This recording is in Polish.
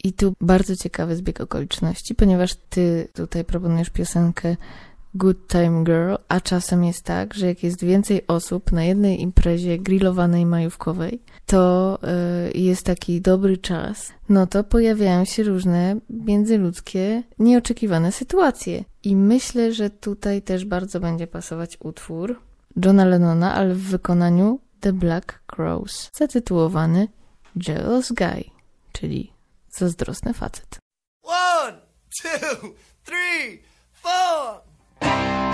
I tu bardzo ciekawy zbieg okoliczności, ponieważ ty tutaj proponujesz piosenkę Good Time Girl, a czasem jest tak, że jak jest więcej osób na jednej imprezie grillowanej majówkowej, to jest taki dobry czas, no to pojawiają się różne międzyludzkie, nieoczekiwane sytuacje. I myślę, że tutaj też bardzo będzie pasować utwór Johna Lennona, ale w wykonaniu The Black Crowes, zatytułowany Jealous Guy, czyli zazdrosny facet. 1, 2, 3, 4